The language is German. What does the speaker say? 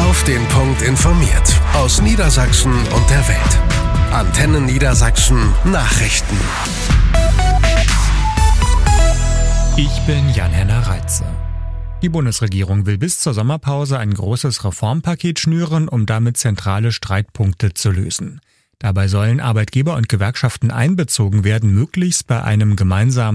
Auf den Punkt informiert. Aus Niedersachsen und der Welt. Antenne Niedersachsen Nachrichten. Ich bin Jan-Henner Reitze. Die Bundesregierung will bis zur Sommerpause ein großes Reformpaket schnüren, um damit zentrale Streitpunkte zu lösen. Dabei sollen Arbeitgeber und Gewerkschaften einbezogen werden, möglichst bei einem gemeinsamen